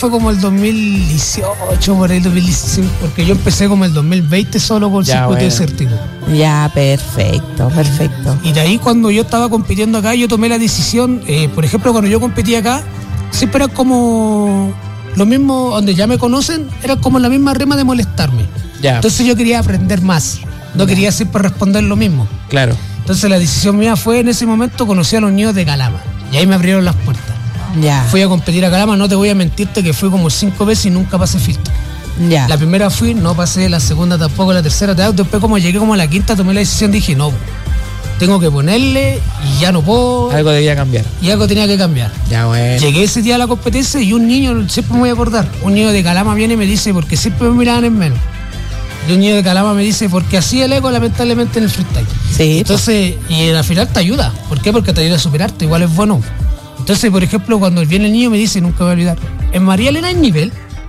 fue como el 2018, por ahí 2016, porque yo empecé como el 2020 solo con circuito desértico. Ya, perfecto. Y de ahí cuando yo estaba compitiendo acá, yo tomé la decisión, por ejemplo, cuando yo competí acá, siempre era como lo mismo, donde ya me conocen, era como la misma rima de molestarme. Ya. Entonces yo quería aprender más, no quería siempre responder lo mismo. Claro. Entonces la decisión mía fue, en ese momento conocí a los niños de Calama, y ahí me abrieron las puertas. Ya. Fui a competir a Calama, no te voy a mentirte que fui como 5 veces y nunca pasé filtro. Ya. La primera fui, no pasé, la segunda tampoco, la tercera, después como llegué como a la quinta, tomé la decisión, dije, no, tengo que ponerle y ya no puedo. Algo debía cambiar. Y algo tenía que cambiar. Ya, bueno. Llegué ese día a la competencia y un niño, siempre me voy a acordar, un niño de Calama viene y me dice, porque siempre me miraban en menos. Y un niño de Calama me dice, porque así el ego lamentablemente en el freestyle. Sí. Entonces, y al final te ayuda. ¿Por qué? Porque te ayuda a superarte, igual es bueno. Entonces, por ejemplo, cuando viene el niño me dice, nunca me voy a olvidar, ¿en María Elena hay nivel?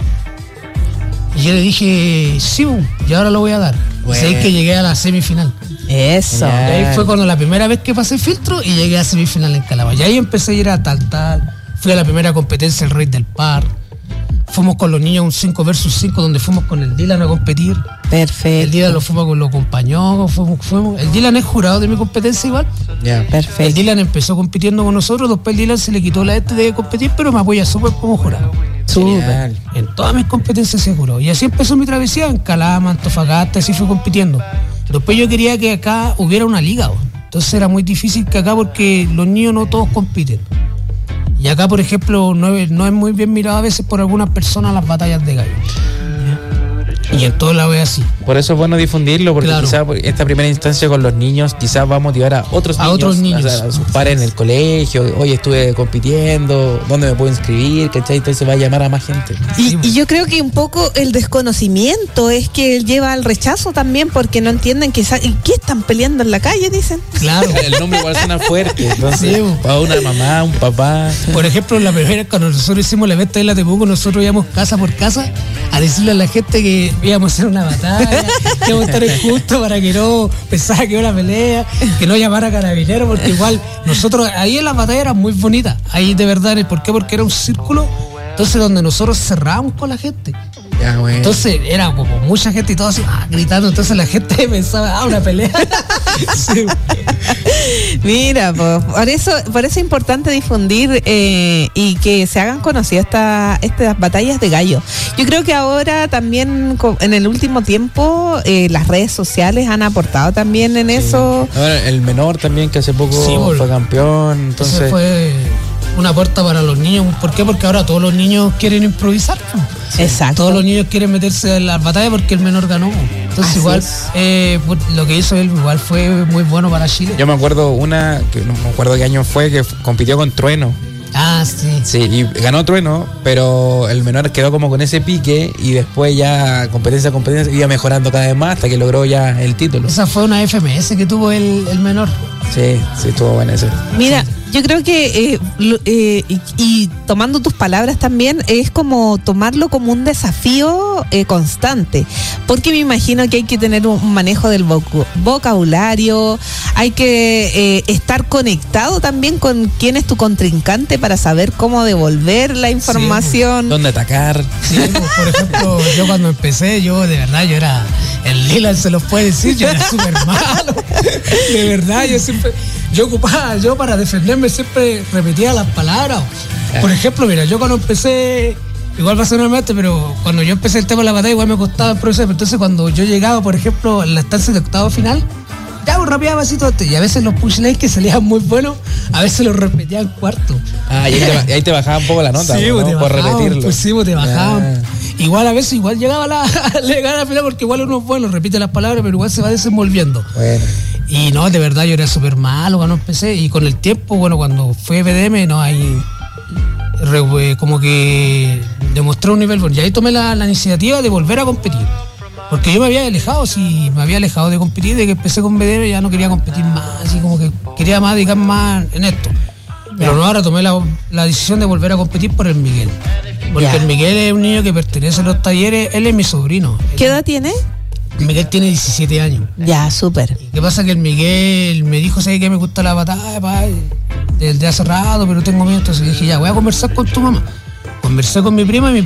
Y yo le dije, sí, y ahora lo voy a dar. Bueno. Así que llegué a la semifinal. Eso. Y ahí fue cuando la primera vez que pasé filtro y llegué a semifinal en Calama. Y ahí empecé a ir a tal. Fui a la primera competencia, el Rey del Par. Fuimos con los niños un 5 versus 5 donde fuimos con el Dylan a competir. Perfecto. El Dylan lo acompañó. Fuimos. El Dylan es jurado de mi competencia igual. Yeah. Perfecto. El Dylan empezó compitiendo con nosotros, después el Dylan se le quitó la de competir, pero me apoya súper como jurado. Súper. En todas mis competencias se juró. Y así empezó mi travesía en Calama, Antofagasta, así fui compitiendo. Después yo quería que acá hubiera una liga. Entonces era muy difícil que acá, porque los niños no todos compiten. Y acá, por ejemplo, no es muy bien mirado a veces por algunas personas las batallas de gallo. Y en todo lado es así. Por eso es bueno difundirlo, porque claro, quizás esta primera instancia con los niños quizás va a motivar a otros niños. A sus pares en el colegio. Oye, estuve compitiendo, ¿dónde me puedo inscribir? ¿Cachai? Entonces va a llamar a más gente. Y yo creo que un poco el desconocimiento es que lleva al rechazo también, porque no entienden ¿y qué están peleando en la calle? Dicen. Claro. El nombre igual suena fuerte. Entonces, para una mamá, un papá. Por ejemplo, la primera, cuando nosotros hicimos el evento de la Temuco, nosotros íbamos casa por casa a decirle a la gente que íbamos a hacer una batalla, que íbamos a estar justos para que no pensara que era una pelea, que no llamara a carabineros, porque igual nosotros, ahí en la batalla era muy bonita, ahí de verdad, ¿por qué? Porque era un círculo, entonces donde nosotros cerrábamos con la gente. Ya, bueno. Entonces era como mucha gente y todo así, gritando, entonces la gente pensaba, una pelea. Sí. Mira, pues, por eso es importante difundir y que se hagan conocidas estas batallas de gallo. Yo creo que ahora también en el último tiempo las redes sociales han aportado también en eso. Ahora el menor también, que hace poco fue campeón, entonces fue una puerta para los niños. ¿Por qué? Porque ahora todos los niños quieren improvisar. Sí. Exacto. Todos los niños quieren meterse en las batallas porque el menor ganó. Entonces así igual lo que hizo él igual fue muy bueno para Chile. Yo me acuerdo una, que no me acuerdo qué año fue, que compitió con Trueno. Ah, sí. Sí, y ganó Trueno, pero el menor quedó como con ese pique y después ya competencia iba mejorando cada vez más hasta que logró ya el título. Esa fue una FMS que tuvo el menor. Sí, estuvo buena esa. Mira, yo creo que y tomando tus palabras también es como tomarlo como un desafío constante, porque me imagino que hay que tener un manejo del vocabulario, hay que estar conectado también con quién es tu contrincante para saber cómo devolver la información. Sí, dónde atacar. Sí, por ejemplo, yo cuando empecé, yo era el Dylan, se los puede decir, yo era súper malo. De verdad, yo para defenderme siempre repetía las palabras. Por ejemplo, mira, yo cuando empecé, igual personalmente, pero cuando yo empecé el tema de la batalla igual me costaba el proceso. Entonces cuando yo llegaba, por ejemplo, en la estancia de octavo final, ya rapeaba así todo, y a veces los punchlines que salían muy buenos, a veces los repetía en cuarto. Y ahí te bajaba un poco la nota, sí, ¿no? Por repetirlo. Pues sí, te bajaban. Igual a veces llegaba la final, porque igual uno es bueno, repite las palabras, pero igual se va desenvolviendo. Bueno. Y no, de verdad yo era súper malo cuando empecé, y con el tiempo, cuando fue BDM, como que demostré un nivel bueno, y ahí tomé la iniciativa de volver a competir. Porque yo me había alejado de competir, de que empecé con BDM, ya no quería competir más, así como que quería más dedicarme más en esto. Pero ahora tomé la decisión de volver a competir por el Miguel. Porque el Miguel es un niño que pertenece a los talleres, él es mi sobrino. ¿Qué edad tiene? El Miguel tiene 17 años. Ya, súper. ¿Qué pasa? Que el Miguel me dijo, ¿sabes qué? Me gusta la batalla, desde hace rato, pero tengo miedo. Entonces dije, ya, voy a conversar con tu mamá. Conversé con mi prima y mi